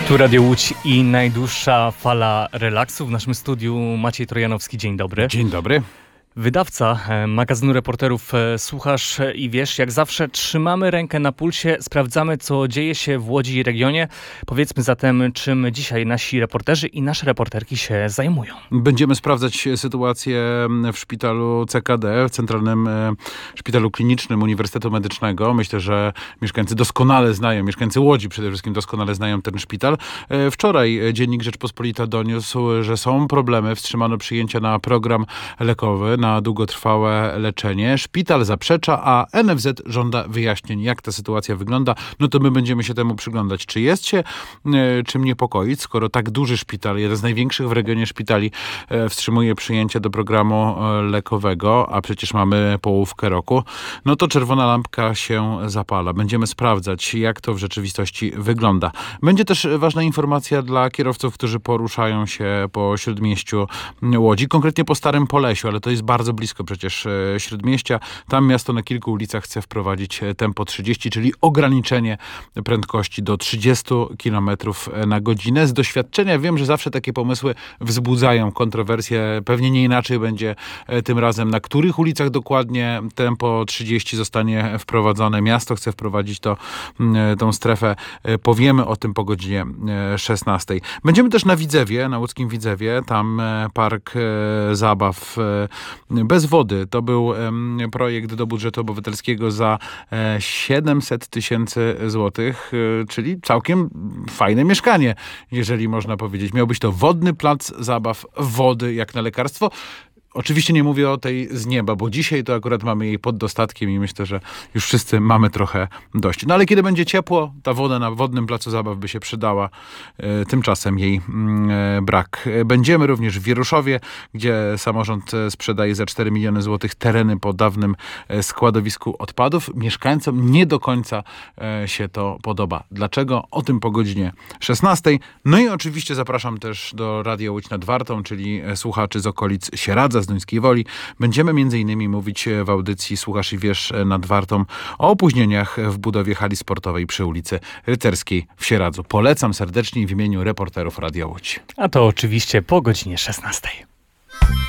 Tu Radio Łódź i najdłuższa fala relaksu. W naszym studiu Maciej Trojanowski. Dzień dobry. Dzień dobry. Wydawca magazynu Reporterów Słuchasz i Wiesz. Jak zawsze trzymamy rękę na pulsie, sprawdzamy, co dzieje się w Łodzi i regionie. Powiedzmy zatem, czym dzisiaj nasi reporterzy i nasze reporterki się zajmują. Będziemy sprawdzać sytuację w szpitalu CKD, w Centralnym Szpitalu Klinicznym Uniwersytetu Medycznego. Myślę, że mieszkańcy Łodzi przede wszystkim doskonale znają ten szpital. Wczoraj dziennik Rzeczpospolita doniósł, że są problemy. Wstrzymano przyjęcia na program lekowy, na długotrwałe leczenie. Szpital zaprzecza, a NFZ żąda wyjaśnień, jak ta sytuacja wygląda. No to my będziemy się temu przyglądać. Czy jest się czym niepokoić, skoro tak duży szpital, jeden z największych w regionie szpitali, wstrzymuje przyjęcie do programu lekowego, a przecież mamy połówkę roku, no to czerwona lampka się zapala. Będziemy sprawdzać, jak to w rzeczywistości wygląda. Będzie też ważna informacja dla kierowców, którzy poruszają się po śródmieściu Łodzi, konkretnie po Starym Polesiu, ale to jest bardzo blisko przecież śródmieścia. Tam miasto na kilku ulicach chce wprowadzić tempo 30, czyli ograniczenie prędkości do 30 km na godzinę. Z doświadczenia wiem, że zawsze takie pomysły wzbudzają kontrowersje. Pewnie nie inaczej będzie tym razem. Na których ulicach dokładnie tempo 30 zostanie wprowadzone? Miasto chce wprowadzić tą strefę. Powiemy o tym po godzinie 16. Będziemy też na Widzewie, na łódzkim Widzewie. Tam park zabaw bez wody. To był projekt do budżetu obywatelskiego za 700 tysięcy złotych, czyli całkiem fajne mieszkanie, jeżeli można powiedzieć. Miał być to wodny plac zabaw, wody jak na lekarstwo. Oczywiście nie mówię o tej z nieba, bo dzisiaj to akurat mamy jej pod dostatkiem i myślę, że już wszyscy mamy trochę dość. No ale kiedy będzie ciepło, ta woda na wodnym placu zabaw by się przydała. Tymczasem jej brak. Będziemy również w Wieruszowie, gdzie samorząd sprzedaje za 4 miliony złotych tereny po dawnym składowisku odpadów. Mieszkańcom nie do końca się to podoba. Dlaczego? O tym po godzinie 16. No i oczywiście zapraszam też do Radia Łódź nad Wartą, czyli słuchaczy z okolic Sieradza, z Duńskiej Woli. Będziemy m.in. mówić w audycji Słuchasz i Wiesz nad Wartą o opóźnieniach w budowie hali sportowej przy ulicy Rycerskiej w Sieradzu. Polecam serdecznie w imieniu reporterów Radia Łódź. A to oczywiście po godzinie 16.